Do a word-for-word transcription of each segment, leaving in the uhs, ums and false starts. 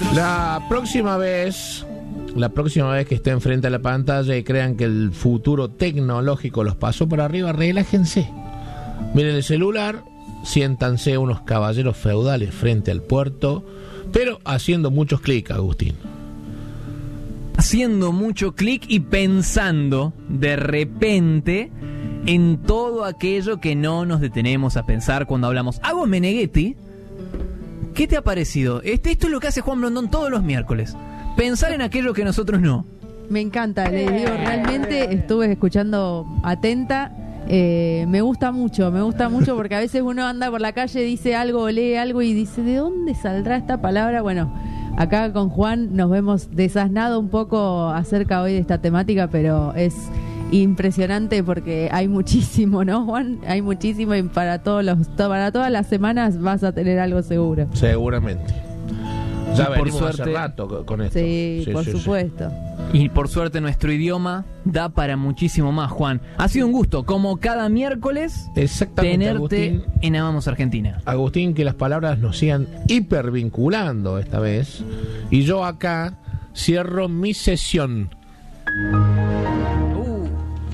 La próxima vez, la próxima vez que estén frente a la pantalla y crean que el futuro tecnológico los pasó por arriba, relájense. Miren el celular, siéntanse unos caballeros feudales frente al puerto, pero haciendo muchos clics, Agustín. Haciendo mucho clic y pensando de repente en todo aquello que no nos detenemos a pensar cuando hablamos. Agos Meneghetti, ¿qué te ha parecido? Este, esto es lo que hace Juan Blondón todos los miércoles. Pensar en aquello que nosotros no. Me encanta, les digo, realmente estuve escuchando atenta. Eh, me gusta mucho, me gusta mucho porque a veces uno anda por la calle, dice algo, lee algo y dice, ¿de dónde saldrá esta palabra? Bueno, acá con Juan nos vemos desasnado un poco acerca hoy de esta temática, pero es impresionante porque hay muchísimo, ¿no, Juan? Hay muchísimo y para todos los para todas las semanas vas a tener algo seguro. Seguramente. Ya por venimos suerte, hace rato con esto. Sí, sí por sí, supuesto. Sí. Y por suerte nuestro idioma da para muchísimo más, Juan. Ha sido un gusto, como cada miércoles, Exactamente, tenerte Agustín. en Amamos Argentina. Agustín, que las palabras nos sigan hipervinculando esta vez. Y yo acá cierro mi sesión. Uh.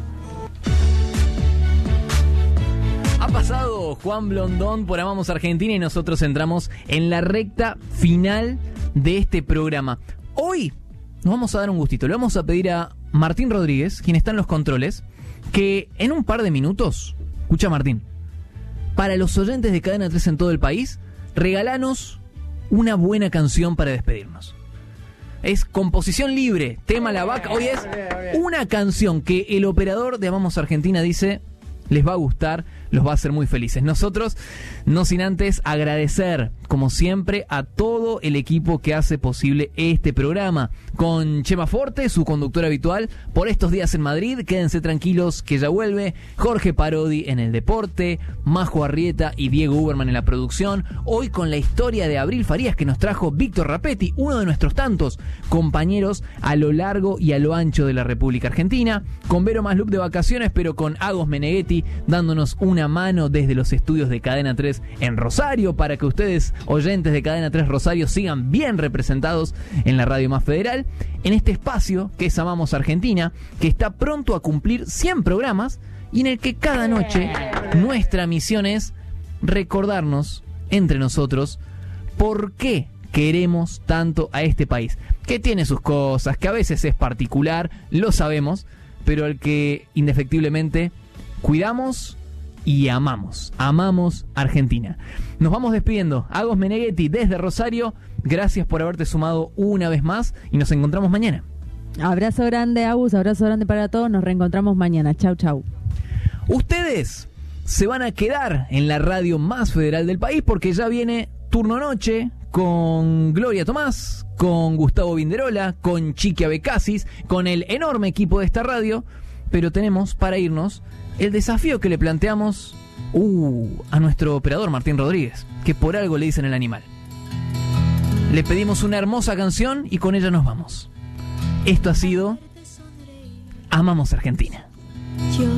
Ha pasado Juan Blondón por Amamos Argentina y nosotros entramos en la recta final de este programa. Hoy nos vamos a dar un gustito. Le vamos a pedir a Martín Rodríguez, quien está en los controles, que en un par de minutos, escucha Martín, para los oyentes de Cadena tres en todo el país, regalanos una buena canción para despedirnos. Es composición libre, tema La Vaca. Hoy es una canción que el operador de Amamos Argentina dice les va a gustar, los va a hacer muy felices. Nosotros, no sin antes agradecer, como siempre, a todo el equipo que hace posible este programa. Con Chema Forte, su conductor habitual, por estos días en Madrid. Quédense tranquilos que ya vuelve. Jorge Parodi en el deporte, Majo Arrieta y Diego Uberman en la producción. Hoy con la historia de Abril Farías que nos trajo Víctor Rapetti, uno de nuestros tantos compañeros a lo largo y a lo ancho de la República Argentina. Con Vero Maslup de vacaciones, pero con Agos Meneghetti dándonos una mano desde los estudios de Cadena tres en Rosario, para que ustedes, oyentes de Cadena tres Rosario, sigan bien representados en la radio más federal, en este espacio que es Amamos Argentina, que está pronto a cumplir cien programas y en el que cada noche nuestra misión es recordarnos entre nosotros por qué queremos tanto a este país, que tiene sus cosas, que a veces es particular, lo sabemos, pero al que indefectiblemente cuidamos y amamos. Amamos Argentina. Nos vamos despidiendo. Agos Meneghetti desde Rosario. Gracias por haberte sumado una vez más y nos encontramos mañana. Abrazo grande, Agus. Abrazo grande para todos. Nos reencontramos mañana. Chau, chau. Ustedes se van a quedar en la radio más federal del país porque ya viene Turno Noche con Gloria Tomás, con Gustavo Vinderola, con Chiqui Abecasis, con el enorme equipo de esta radio. Pero tenemos para irnos el desafío que le planteamos uh, a nuestro operador Martín Rodríguez, que por algo le dicen el animal. Le pedimos una hermosa canción y con ella nos vamos. Esto ha sido Amamos Argentina.